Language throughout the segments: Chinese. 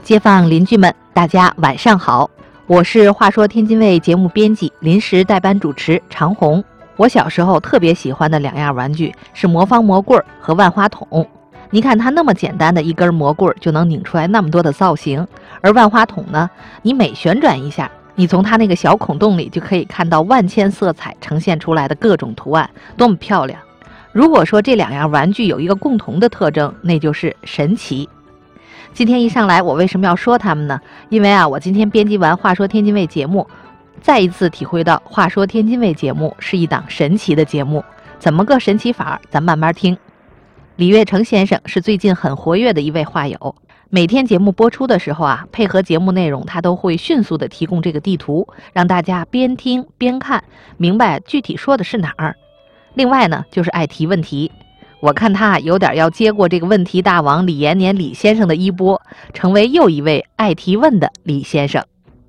街坊邻居们，大家晚上好，我是话说天津卫节目编辑、临时代班主持常红。我小时候特别喜欢的两样玩具是魔方魔棍和万花筒。你看它那么简单的一根魔棍就能拧出来那么多的造型，而万花筒呢，你每旋转一下，你从它那个小孔洞里就可以看到万千色彩呈现出来的各种图案，多么漂亮。如果说这两样玩具有一个共同的特征，那就是神奇。今天一上来我为什么要说他们呢？因为我今天编辑完话说天津卫节目，再一次体会到话说天津卫节目是一档神奇的节目。怎么个神奇法，咱慢慢听。李月成先生是最近很活跃的一位话友，每天节目播出的时候配合节目内容，他都会迅速的提供这个地图，让大家边听边看，明白具体说的是哪儿。另外呢，就是爱提问题。我看他有点要接过这个问题大王李延年李先生的衣钵，成为又一位爱提问的李先生。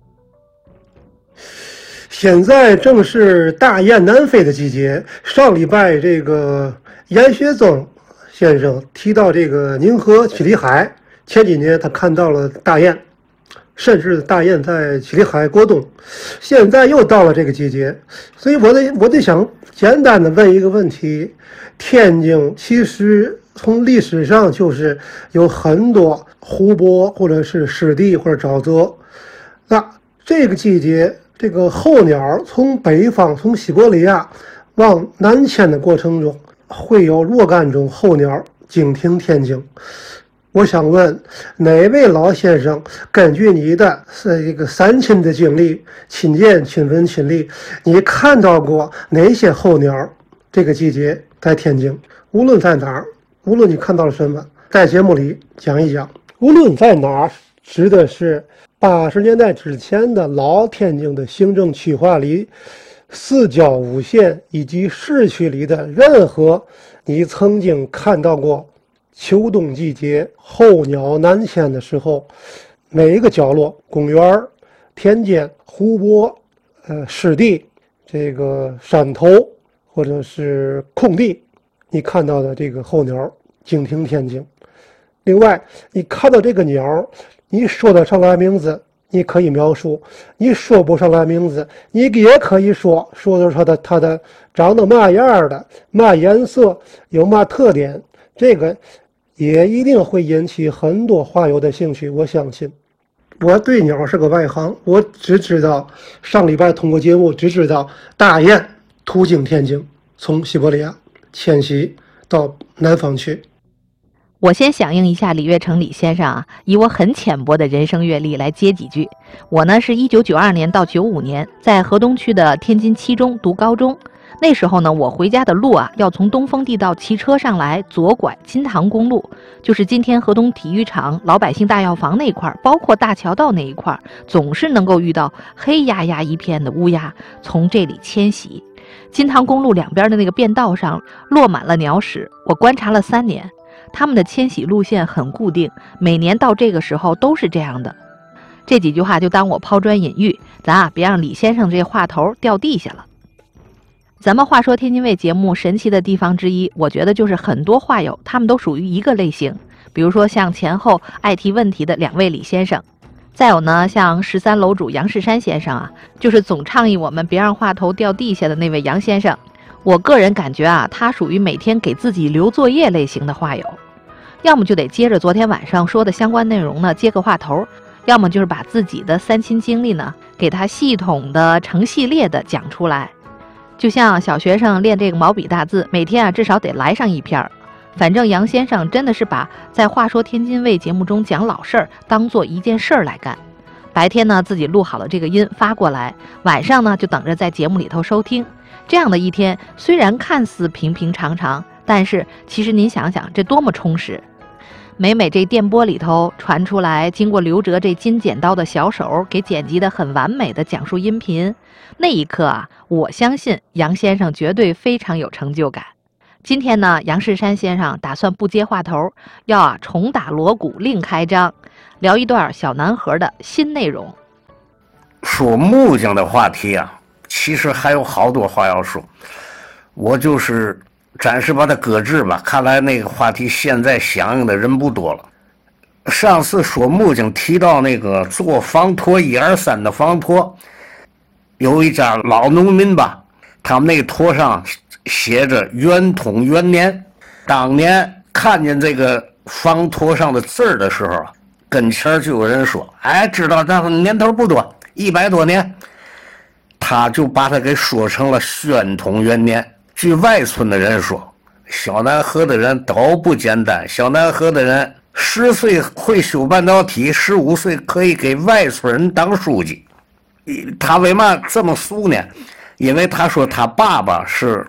现在正是大雁南飞的季节，上礼拜这个严学增先生提到这个宁河七里海，前几年他看到了大雁，甚至大雁在七里海过冬，现在又到了这个季节，所以我得想简单的问一个问题：天津其实从历史上就是有很多湖泊或者是湿地或者沼泽，那这个季节这个候鸟从北方从西伯利亚往南迁的过程中，会有若干种候鸟经停天津。我想问哪位老先生，根据你的这个三亲的经历，亲见亲闻亲历，你看到过哪些候鸟这个季节在天津？无论在哪儿，无论你看到了什么，在节目里讲一讲。无论在哪儿指的是80年代之前的老天津的行政区划里4郊5县以及市区里的任何你曾经看到过秋冬季节候鸟南迁的时候，每一个角落、公园、田间、湖泊、湿地、这个山头或者是空地，你看到的这个候鸟经停天津。另外，你看到这个鸟，你说得上来名字，你可以描述；你说不上来名字，你也可以说的是它的长得嘛样的、嘛颜色、有嘛特点，这个也一定会引起很多话友的兴趣。我相信，我对鸟是个外行，我只知道上礼拜通过节目只知道大雁途经天津，从西伯利亚迁徙到南方去。 我先响应一下李月成李先生以我很浅薄的人生阅历来接几句。我呢是1992年到95年在河东区的天津七中读高中。那时候呢，我回家的路要从东风地道骑车上来，左拐金塘公路，就是今天河东体育场、老百姓大药房那块，包括大桥道那一块，总是能够遇到黑压压一片的乌鸦从这里迁徙。金塘公路两边的那个便道上落满了鸟屎，我观察了3年。他们的迁徙路线很固定，每年到这个时候都是这样的。这几句话就当我抛砖引玉，咱别让李先生这话头掉地下了。咱们话说天津卫节目神奇的地方之一，我觉得就是很多话友他们都属于一个类型，比如说像前后爱提问题的2位李先生，再有呢像13楼主杨世山先生就是总倡议我们别让话头掉地下的那位杨先生。我个人感觉他属于每天给自己留作业类型的话友，要么就得接着昨天晚上说的相关内容呢接个话头，要么就是把自己的三亲经历呢给他系统的成系列的讲出来。就像小学生练这个毛笔大字，每天至少得来上1篇。反正杨先生真的是把在话说天津卫节目中讲老事儿当做一件事儿来干。白天呢自己录好了这个音发过来，晚上呢就等着在节目里头收听。这样的一天虽然看似平平常常，但是其实您想想这多么充实。每这电波里头传出来经过刘哲这金剪刀的小手给剪辑的很完美的讲述音频，那一刻我相信杨先生绝对非常有成就感。今天呢，杨世山先生打算不接话头，要重打锣鼓另开张，聊一段小南河的新内容。 说木匠的话题其实还有好多话要说，我就是暂时把它搁置吧。看来那个话题现在响应的人不多了。 上次说木匠提到那个做房托1、2、3的房托，有一家老农民吧，他们那个托上写着元通元年。当年看见这个房托上的字儿的时候，跟前就有人说：“哎，知道那年头不多，100多年。”他就把它给说成了宣统元年。据外村的人说，小南河的人都不简单。小南河的人10岁会修半导体，15岁可以给外村人当书记。他为嘛这么俗呢？因为他说他爸爸是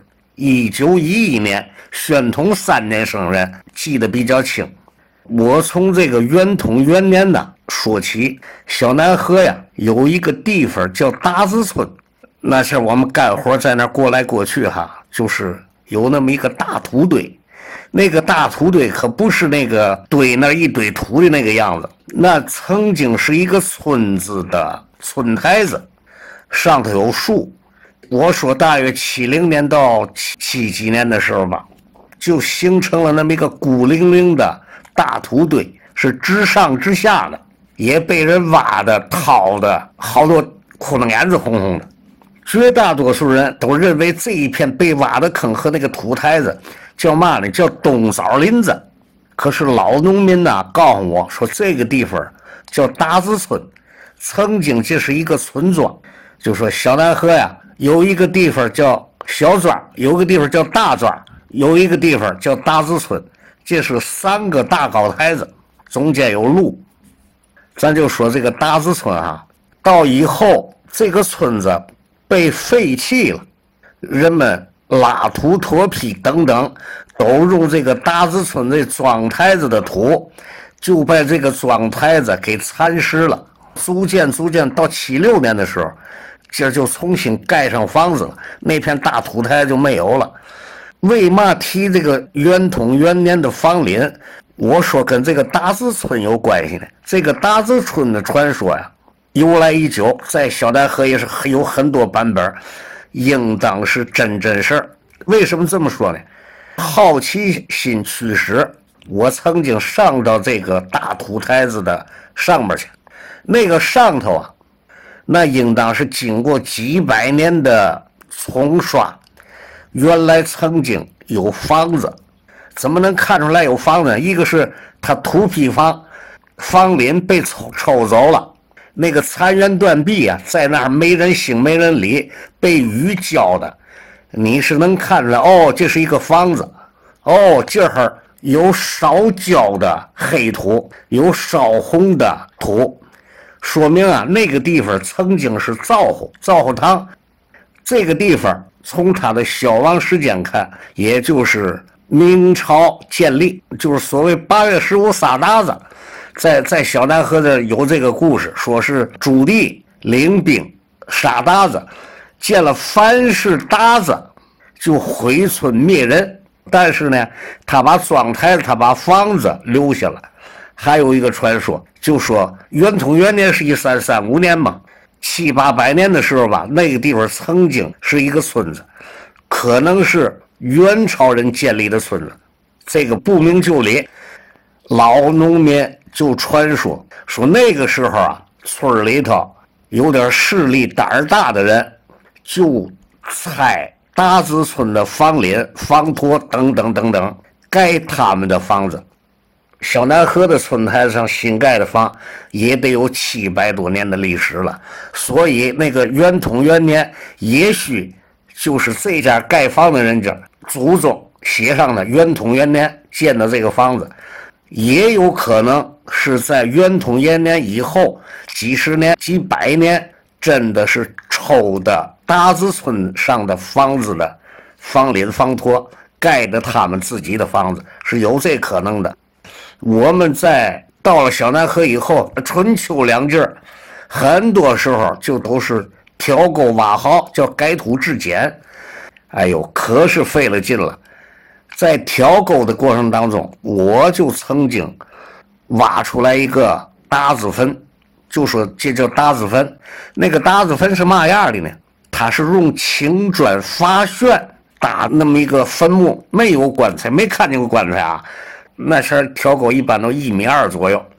1911年宣统3年生人，记得比较清。我从这个元统元年呢说起，小南河呀有一个地方叫达子村，那是我们干活在那过来过去哈，就是有那么一个大土堆。那个大土堆可不是那个堆那一堆土的那个样子，那曾经是一个村子的村台子，上头有树。我说大约70年到70几年的时候吧，就形成了那么一个孤零零的大土堆，是直上直下的，也被人挖的掏的好多窟窿眼子红红的。绝大多数人都认为这一片被挖的坑和那个土台子叫嘛呢？叫东枣林子。可是老农民呢告诉我说，这个地方叫达子村，曾经这是一个村庄。就说小南河呀，有一个地方叫小庄，有一个地方叫大庄，有一个地方叫达子村，这是3个大高台子，中间有路。咱就说这个达子村啊，到以后这个村子被废弃了，人们拉土脱坯等等都用这个达子村这庄台子的土，就把这个庄台子给蚕食了。逐渐到76年的时候，这就重新盖上房子了，那片大土台就没有了。为嘛提这个元统元年的房林？我说跟这个达子村有关系呢。这个达子村的传说呀，由来已久，在小南河也是有很多版本，应当是真事儿。为什么这么说呢？好奇心驱使，我曾经上到这个大土台子的上面去，那个上头啊，那应当是经过几百年的冲刷，原来曾经有房子。怎么能看出来有房子呢？一个是它土坯房林被抽走了，那个残垣断壁啊，在那儿没人兴没人理，被雨浇的，你是能看出来哦，这是一个房子。哦，这儿有烧焦的黑土，有烧红的土，说明啊，那个地方曾经是灶火堂。这个地方从它的消亡时间看，也就是明朝建立，就是所谓8月15撒达子。在小南河这有这个故事，说是朱棣领兵杀鞑子，见了凡是鞑子就毁村灭人。但是呢，他把庄台子，他把房子留下了。还有一个传说，就说元统元年是1335年嘛，700、800年的时候吧，那个地方曾经是一个村子，可能是元朝人建立的村子。这个不明就里，老农民就传说那个时候啊，村里头有点势力胆儿大的人，就拆达子村的房林、房托等等，盖他们的房子。小南河的村台上新盖的房也得有700多年的历史了，所以那个元统元年，也许就是这家盖房的人家祖宗写上的元统元年建的这个房子，也有可能是在元统元年以后几十年、几百年，真的是抽的达子村上的房子的房林、房托，盖的他们自己的房子，是有这可能的。我们在到了小南河以后，春秋两季很多时候就都是挑沟挖壕，叫改土制简。哎呦，可是费了劲了。在挑沟的过程当中，我就曾经挖出来一个达子坟，就说这叫达子坟。那个达子坟是嘛样的呢？它是用青砖发旋搭那么一个坟墓，没有棺材，没看见过棺材啊。那前挑沟一般都1.2米左右，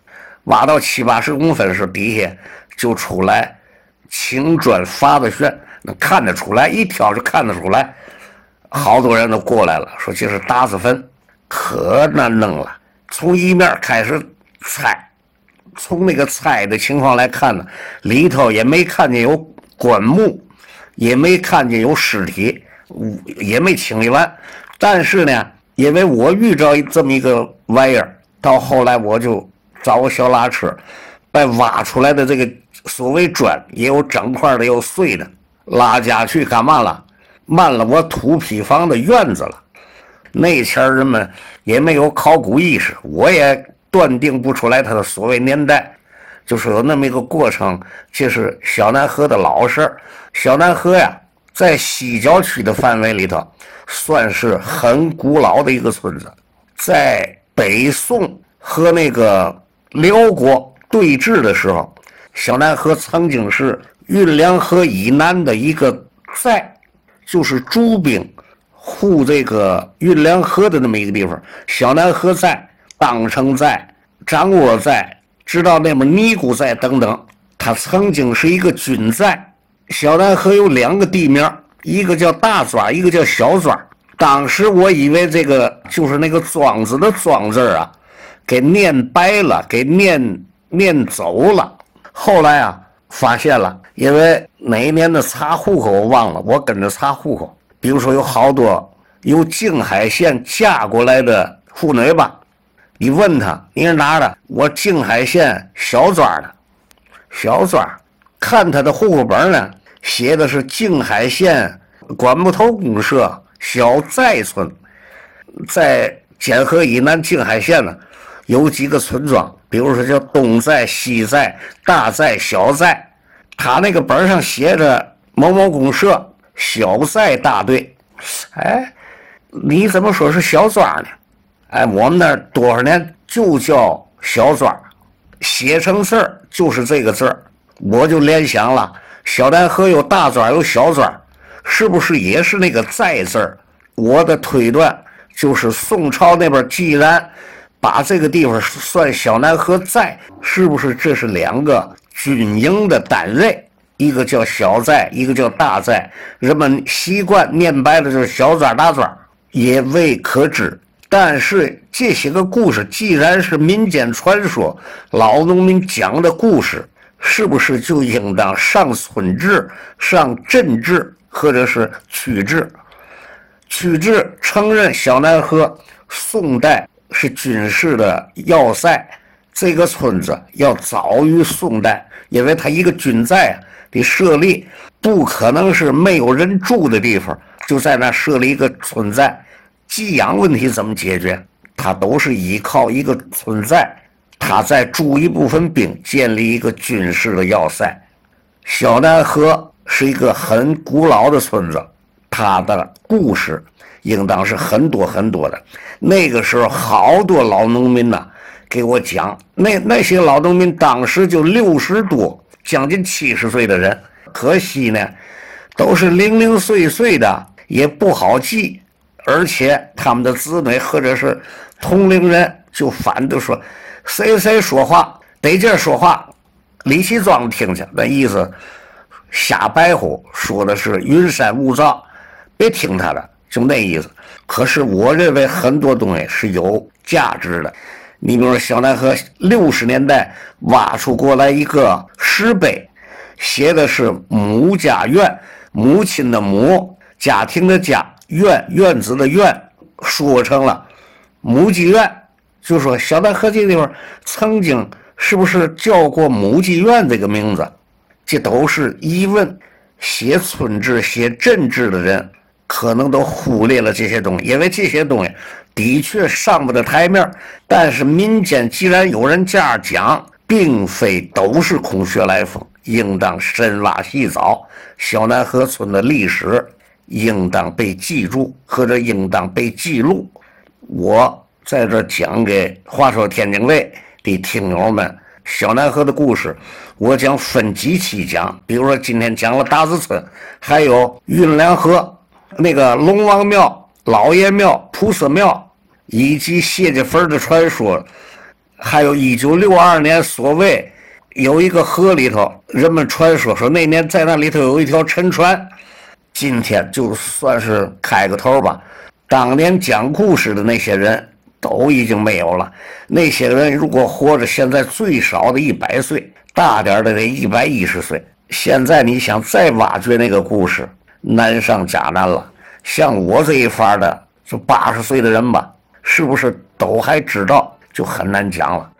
挖到70-80公分时，底下就出来青砖发的旋，能看得出来，一挑就看得出来。好多人都过来了，说这是打子坟，可难弄了。从一面开始猜，从那个猜的情况来看呢，里头也没看见有棺木，也没看见有尸体，也没清理完。但是呢，因为我遇着这么一个玩意儿，到后来我就找个小拉车，把挖出来的这个所谓砖，也有整块的，也有碎的，拉家去干嘛了？漫了我土坯房的院子了。那前人们也没有考古意识，我也断定不出来他的所谓年代，就是有那么一个过程。这是小南河的老事儿。小南河呀，在西郊区的范围里头，算是很古老的一个村子。在北宋和那个辽国对峙的时候，小南河曾经是运粮河以南的一个寨，就是驻兵护这个运粮河的那么一个地方。小南河寨、当城寨、张窝寨，直到那边尼姑寨等等，它曾经是一个军寨。小南河有2个地名，一个叫大庄，一个叫小庄。当时我以为这个就是那个庄子的庄字啊，给念白了，给念走了。后来啊，发现了，因为哪一年的查户口我忘了，我跟着查户口。比如说有好多由静海县嫁过来的妇女吧，你问他你是哪的？我静海县小庄的。小庄，看他的户口本呢，写的是静海县管木头公社小寨村。在简河以南静海县呢，有几个村庄，比如说叫东寨、西寨、大寨、小寨。他那个本上写着某某公社小寨大队。哎，你怎么说是小庄呢？哎，我们那儿多少年就叫小庄，写成字儿就是这个字儿。我就联想了，小南河有大庄有小庄，是不是也是那个寨字儿？我的推断就是宋朝那边既然把这个地方算小南河寨，是不是这是2个军营的单位？一个叫小寨，一个叫大寨，人们习惯念白的就是小庄大庄，也未可知。但是这些个故事既然是民间传说，老农民讲的故事，是不是就应当上村志、上镇志，或者是区志？区志承认小南河宋代是军事的要塞，这个村子要早于宋代，因为它一个军寨的设立不可能是没有人住的地方，就在那设立一个村寨。给养问题怎么解决？它都是依靠一个村寨，它再驻一部分兵，建立一个军事的要塞。小南河是一个很古老的村子，它的故事应当是很多很多的。那个时候好多老农民呐，给我讲，那些老农民当时就60多，将近70岁的人，可惜呢，都是零零碎碎的，也不好记。而且他们的子女或者是同龄人就反对说，谁谁说话得劲说话，李其庄听去，那意思瞎白呼，说的是云山雾罩，别听他的，就那意思。可是我认为很多东西是有价值的。你比如说小南河60年代挖出过来一个石碑，写的是母家院，母亲的母，家庭的家，院子的院，说成了母妓院。就说小南河这个地方曾经是不是叫过母妓院这个名字，这都是疑问。写村志写镇志的人可能都忽略了这些东西，因为这些东西的确上不得台面，但是民间既然有人这样讲，并非都是空穴来风，应当深挖细找。小南河村的历史应当被记住，或者应当被记录。我在这讲给话说天津卫的听友们小南河的故事，我将分几期讲。比如说今天讲了大子村，还有运粮河那个龙王庙、老爷庙、菩萨庙，以及谢家坟的传说， 还有1962年所谓有一个河里头，人们传说那年在那里头有一条沉船。今天就算是开个头吧，当年讲故事的那些人都已经没有了。那些人如果活着，现在最少的100岁，大点的得110岁。现在你想再挖掘那个故事，难上加难了。像我这一番的，就80岁的人吧，是不是都还知道，就很难讲了。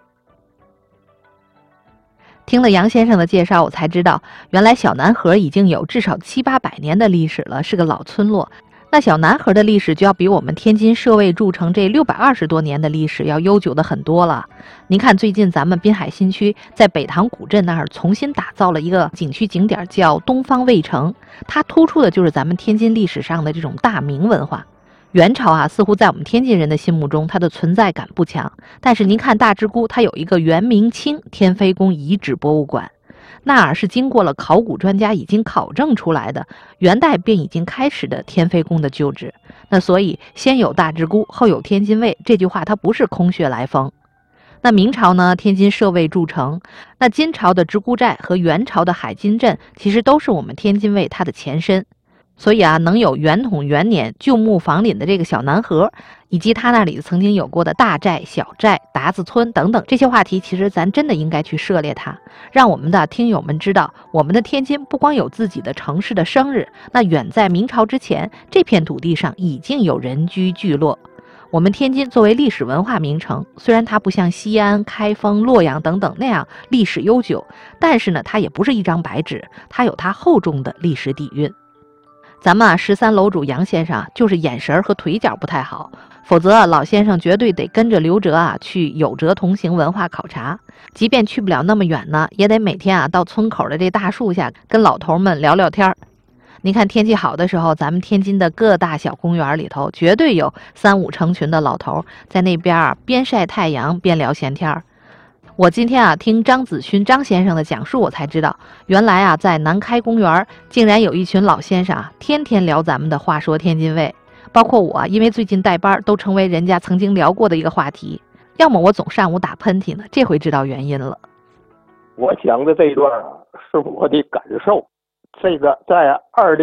听了杨先生的介绍，我才知道原来小南河已经有至少700-800年的历史了，是个老村落。那小南河的历史就要比我们天津设卫筑城这620多年的历史要悠久的很多了。您看，最近咱们滨海新区在北塘古镇那儿重新打造了一个景区景点，叫东方卫城，它突出的就是咱们天津历史上的这种大明文化。元朝似乎在我们天津人的心目中，它的存在感不强。但是您看大直沽，它有一个元明清天妃宫遗址博物馆，那是经过了考古专家已经考证出来的，元代便已经开始的天妃宫的旧址。那所以先有大直沽，后有天津卫，这句话它不是空穴来风。那明朝呢，天津设卫筑城，那金朝的直沽寨和元朝的海津镇其实都是我们天津卫它的前身。所以能有元统元年旧木房林的这个小南河，以及他那里曾经有过的大寨、小寨、达子村等等这些话题，其实咱真的应该去涉猎它，让我们的听友们知道，我们的天津不光有自己的城市的生日，那远在明朝之前，这片土地上已经有人居聚落。我们天津作为历史文化名城，虽然它不像西安、开封、洛阳等等那样历史悠久，但是呢，它也不是一张白纸，它有它厚重的历史底蕴。咱们13楼主杨先生就是眼神和腿脚不太好，否则老先生绝对得跟着刘哲去有哲同行文化考察，即便去不了那么远呢，也得每天到村口的这大树下跟老头们聊聊天。你看天气好的时候，咱们天津的各大小公园里头绝对有3、5成群的老头在那边边晒太阳边聊闲天。我今天听张子勋张先生的讲述，我才知道原来在南开公园竟然有一群老先生天天聊咱们的话说天津卫，包括我因为最近带班都成为人家曾经聊过的一个话题。要么我总上午打喷嚏呢，这回知道原因了。 我讲的这一段是我的感受。这个在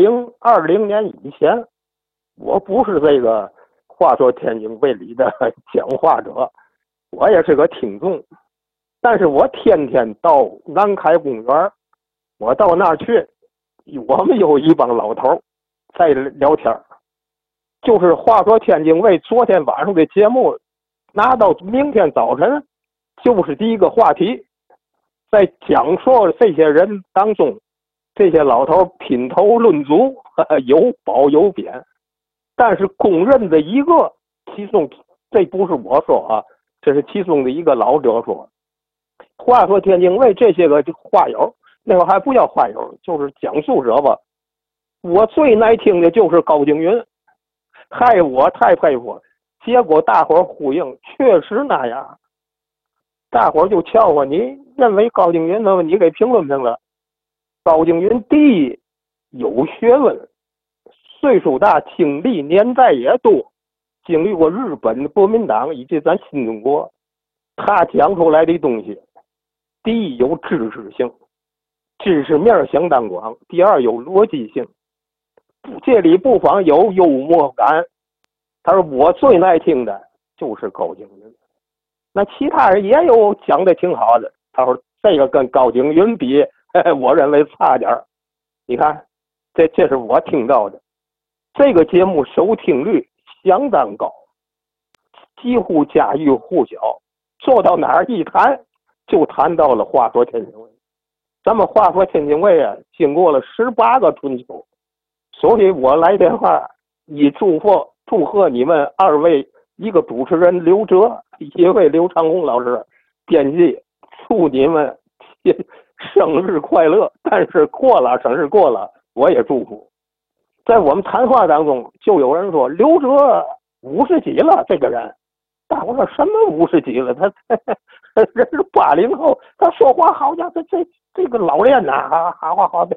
2020年以前，我不是这个话说天津卫里的讲话者，我也是个听众。但是我天天到南开公园，我到那儿去，我们有一帮老头在聊天，就是话说天津卫昨天晚上的节目拿到明天早晨就是第一个话题，在讲述这些人当中，这些老头品头论足，有褒有贬，但是公认的一个，其中这不是我说这是其中的一个老者说。话说天津卫这些个话友，那会儿还不叫话友，就是讲述者吧。我最耐听的就是高景云，害我太佩服。结果大伙儿呼应，确实那样。大伙儿就瞧我，你认为高景云呢？你给评论评论。高景云第一有学问，岁数大，经历年代也多，经历过日本国民党以及咱新中国。他讲出来的东西，第一有知识性，知识面相当广；第二有逻辑性，这里不妨有幽默感。他说我最耐听的就是高景云，那其他人也有讲的挺好的。他说这个跟高景云比，我认为差点。你看，这是我听到的。这个节目收听率相当高，几乎家喻户晓。做到哪儿一谈就谈到了话说天津卫。咱们话说天津卫经过了18个春秋，所以我来电话以祝贺你们2位，一个主持人刘哲，一位刘长红老师编辑，祝你们生日快乐。但是生日过了，我也祝福。在我们谈话当中，就有人说刘哲50几了，这个人。大伙说什么50几了？他人是80后，他说话好像这个老练呐，好。